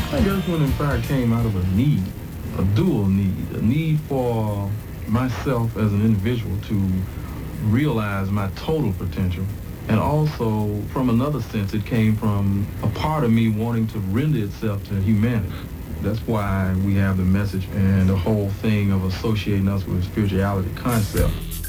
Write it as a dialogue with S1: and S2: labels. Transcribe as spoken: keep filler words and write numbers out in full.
S1: I think Earth, Wind and Fire came out of a need, a dual need, a need for myself as an individual to realize my total potential. And also, from another sense, it came from a part of me wanting to render itself to humanity. That's why we have the message and the whole thing of associating us with spirituality concept.